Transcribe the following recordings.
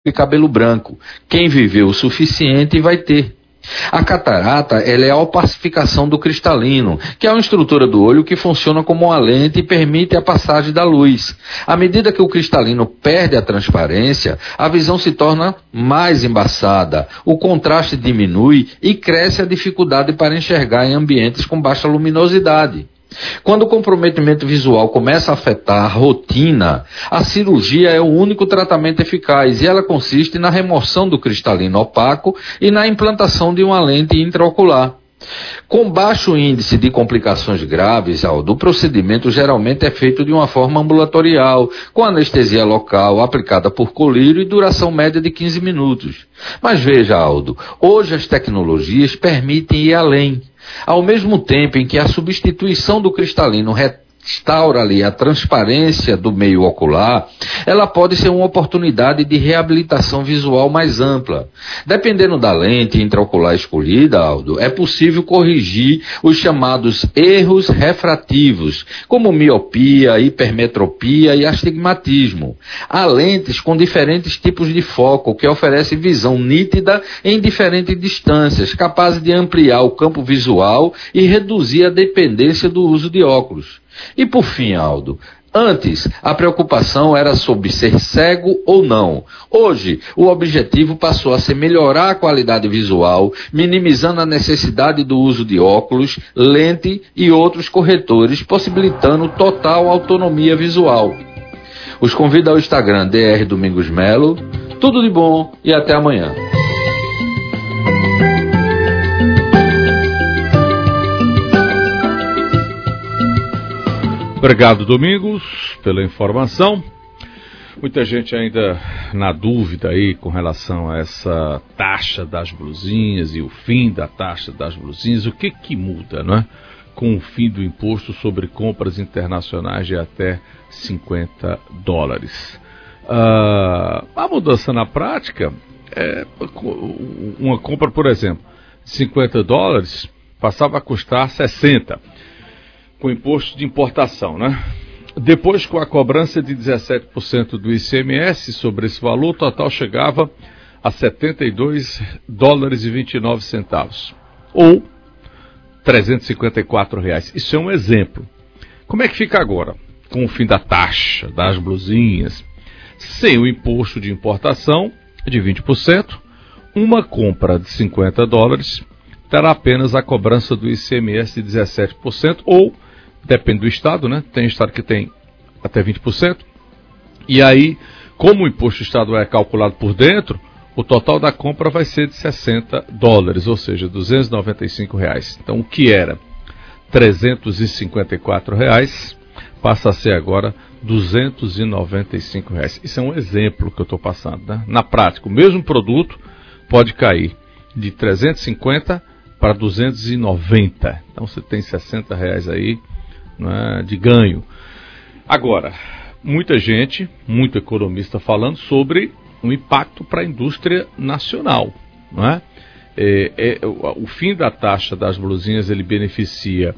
e cabelo branco. Quem viveu o suficiente vai ter. A catarata, ela é a opacificação do cristalino, que é uma estrutura do olho que funciona como uma lente e permite a passagem da luz. À medida que o cristalino perde a transparência, a visão se torna mais embaçada, o contraste diminui e cresce a dificuldade para enxergar em ambientes com baixa luminosidade. Quando o comprometimento visual começa a afetar a rotina, a cirurgia é o único tratamento eficaz e ela consiste na remoção do cristalino opaco e na implantação de uma lente intraocular. Com baixo índice de complicações graves, Aldo, o procedimento geralmente é feito de uma forma ambulatorial, com anestesia local aplicada por colírio e duração média de 15 minutos. Mas veja, Aldo, hoje as tecnologias permitem ir além. Ao mesmo tempo em que a substituição do cristalino restaura ali a transparência do meio ocular, ela pode ser uma oportunidade de reabilitação visual mais ampla. Dependendo da lente intraocular escolhida, Aldo, é possível corrigir os chamados erros refrativos, como miopia, hipermetropia e astigmatismo. Há lentes com diferentes tipos de foco que oferecem visão nítida em diferentes distâncias, capazes de ampliar o campo visual e reduzir a dependência do uso de óculos. E por fim, Aldo, antes a preocupação era sobre ser cego ou não. Hoje, o objetivo passou a ser melhorar a qualidade visual, minimizando a necessidade do uso de óculos, lente e outros corretores, possibilitando total autonomia visual. Os convido ao Instagram Dr. Domingos Melo. Tudo de bom e até amanhã. Obrigado, Domingos, pela informação. Muita gente ainda na dúvida aí com relação a essa taxa das blusinhas e o fim da taxa das blusinhas. O que muda, não é? Com o fim do imposto sobre compras internacionais de até $50. A mudança na prática é uma compra, por exemplo, de $50 passava a custar 60 com imposto de importação, né? Depois, com a cobrança de 17% do ICMS sobre esse valor, o total chegava a $72,29, ou R$354. Isso é um exemplo. Como é que fica agora? Com o fim da taxa das blusinhas, sem o imposto de importação de 20%, uma compra de $50 terá apenas a cobrança do ICMS de 17%, ou depende do estado, né? Tem estado que tem até 20%. E aí, como o imposto estadual é calculado por dentro, o total da compra vai ser de $60, ou seja, R$295. Então, o que era R$354 passa a ser agora R$295. Isso é um exemplo que eu estou passando, né? Na prática, o mesmo produto pode cair de 350 para 290. Então, você tem R$60 aí, né, de ganho. Agora, muita gente, muito economista falando sobre o impacto para a indústria nacional, não é? O fim da taxa das blusinhas ele beneficia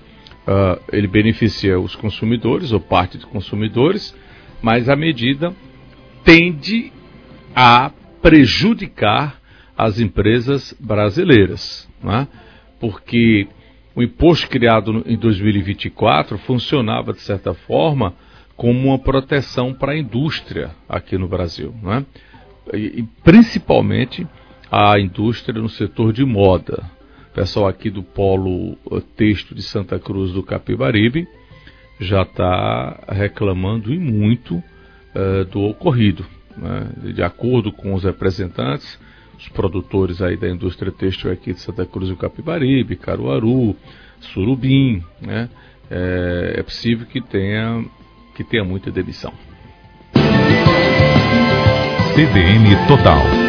os consumidores ou parte dos consumidores, mas a medida tende a prejudicar as empresas brasileiras, não é? Porque o imposto criado em 2024 funcionava, de certa forma, como uma proteção para a indústria aqui no Brasil, não é? E principalmente a indústria no setor de moda. O pessoal aqui do Polo Têxtil de Santa Cruz do Capibaribe já está reclamando e muito do ocorrido, né? De acordo com os representantes, os produtores aí da indústria têxtil aqui de Santa Cruz do Capibaribe, Caruaru, Surubim, né? É possível que tenha muita demissão. CBN Total.